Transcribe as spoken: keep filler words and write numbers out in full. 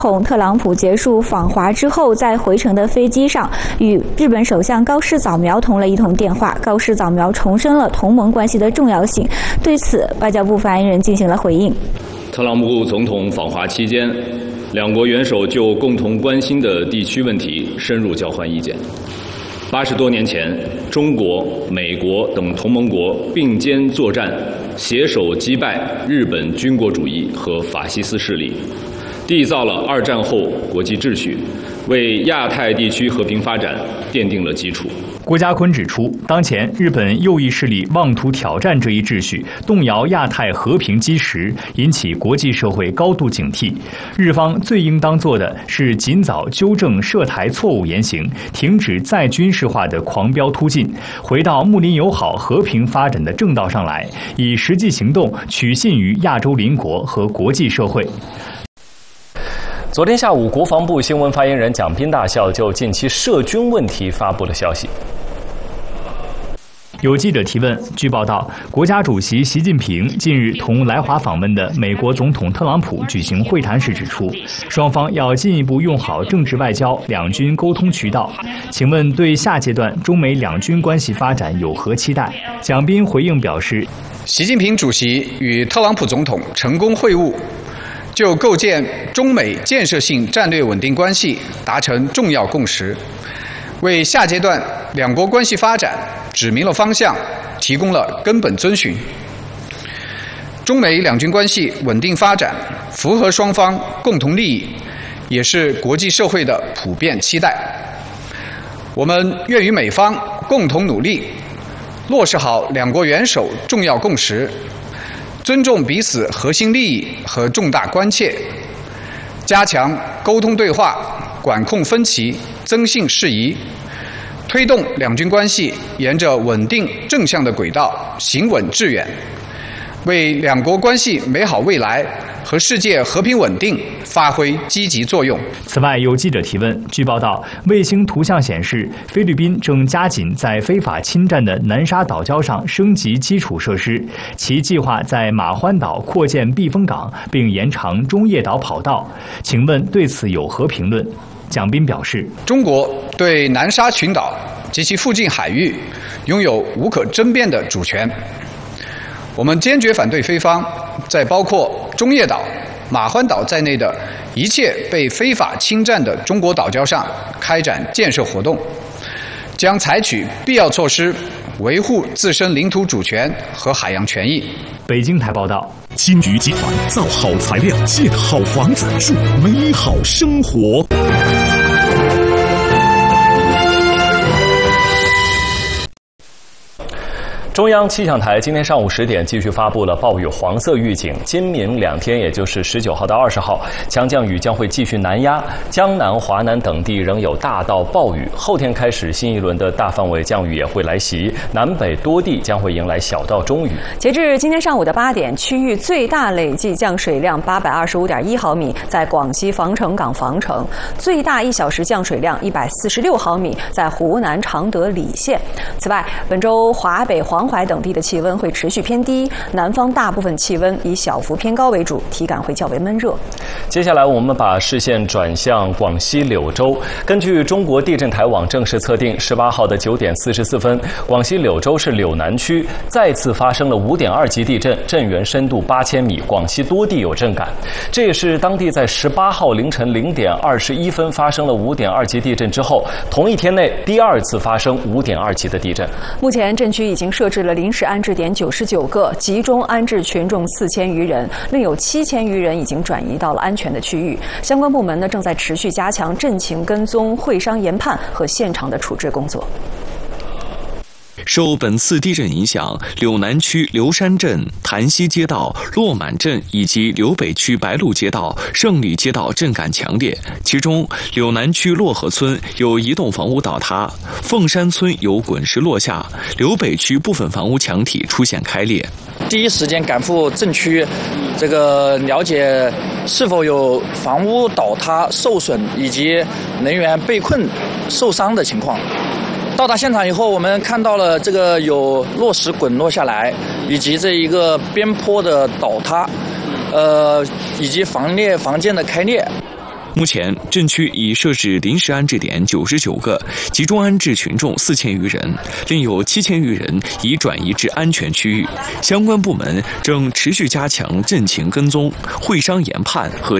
统特朗普结束访华之后，在回程的飞机上，与日本首相高市早苗通了一通电话。高市早苗重申了同盟关系的重要性。对此，外交部发言人进行了回应。 特朗普总统访华期间，两国元首就共同关心的地区问题深入交换意见。八十多年前，中国、美国等同盟国并肩作战，携手击败日本军国主义和法西斯势力，缔造了二战后国际秩序，为亚太地区和平发展奠定了基础。 郭家坤指出，当前日本右翼势力妄图挑战这一秩序，动摇亚太和平基石，引起国际社会高度警惕。日方最应当做的是尽早纠正涉台错误言行，停止再军事化的狂飙突进，回到睦邻友好、和平发展的正道上来，以实际行动取信于亚洲邻国和国际社会。 昨天下午，国防部新闻发言人蒋斌大校就近期涉军问题发布了消息。 有记者提问，据报道，国家主席习近平近日同来华访问的美国总统特朗普举行会谈时指出，双方要进一步用好政治外交、两军沟通渠道。请问对下阶段中美两军关系发展有何期待？蒋斌回应表示， 习近平主席与特朗普总统成功会晤，就构建中美建设性战略稳定关系达成重要共识，为下阶段两国关系发展指明了方向，提供了根本遵循。中美两军关系稳定发展，符合双方共同利益，也是国际社会的普遍期待。我们愿与美方共同努力，落实好两国元首重要共识，尊重彼此核心利益和重大关切，加强沟通对话，管控分歧，增信事宜，推动两军关系沿着稳定正向的轨道行稳致远，为两国关系美好未来和世界和平稳定发挥积极作用。 此外，有记者提问，据报道，卫星图像显示，菲律宾正加紧在非法侵占的南沙岛礁上升级基础设施，其计划在马欢岛扩建避风港，并延长中业岛跑道。请问对此有何评论？蒋斌表示， 中国对南沙群岛及其附近海域拥有无可争辩的主权，我们坚决反对菲方在包括中业岛、马欢岛在内的一切被非法侵占的中国岛礁上开展建设活动，将采取必要措施维护自身领土主权和海洋权益。 北京台报道， 金鱼集团造好材料，建好房子，树美好生活。 中央气象台今天上午十点继续发布了暴雨黄色预警，今明两天，也就是十九号到二十号，强降雨将会继续南压，江南、华南等地仍有大到暴雨。后天开始，新一轮的大范围降雨也会来袭，南北多地将会迎来小到中雨。 截至今天上午的八点，区域最大累计降水量八百二十五点一毫米，在广西防城港防城；最大一小时降水量一百四十六毫米，在湖南常德礼县。此外，本周华北、黄淮等地的气温会持续偏低，南方大部分气温以小幅偏高为主，体感会较为闷热。 接下来我们把视线转向广西柳州。根据中国地震台网正式测定，十八号的九点四十四分，广西柳州市柳南区再次发生了五点二级地震，震源深度八千米，广西多地有震感。这也是当地在十八号凌晨零点二十一分发生了五点二级地震之后，同一天内第二次发生五点二级的地震。 目前震区已经设置了临时安置点九十九个，集中安置群众四千余人，另有七千余人已经转移到了安全的区域。相关部门呢正在持续加强震情跟踪、会商研判和现场的处置工作。 受本次地震影响，柳南区柳山镇、潭西街道、落满镇以及柳北区白鹿街道、胜利街道震感强烈。其中，柳南区洛河村有一栋房屋倒塌，凤山村有滚石落下，柳北区部分房屋墙体出现开裂。 第一时间赶赴震区，这个了解是否有房屋倒塌受损以及人员被困受伤的情况。到达现场以后，我们看到了这个有落石滚落下来，以及这一个边坡的倒塌，呃，以及房裂房间的开裂。 目前，镇区已设置临时安置点九十九个，集中安置群众四千余人，另有七千余人已转移至安全区域。相关部门正持续加强镇情跟踪、会商研判和